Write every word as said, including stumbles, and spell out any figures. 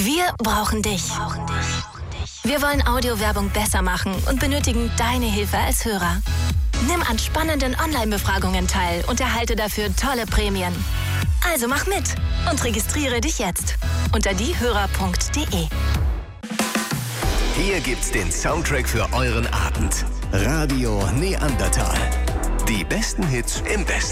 Wir brauchen dich. Wir wollen Audiowerbung besser machen und benötigen deine Hilfe als Hörer. Nimm an spannenden Online-Befragungen teil und erhalte dafür tolle Prämien. Also mach mit und registriere dich jetzt unter diehörer punkt de. Hier gibt's den Soundtrack für euren Abend. Radio Neandertal. Die besten Hits im besten